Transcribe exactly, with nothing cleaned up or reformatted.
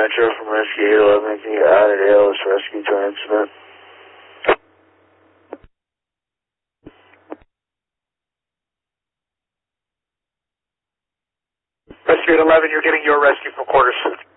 Metro from Rescue eight eleven. Can you add an A L S rescue to an incident? Rescue eight eleven, you're getting your rescue from quarters.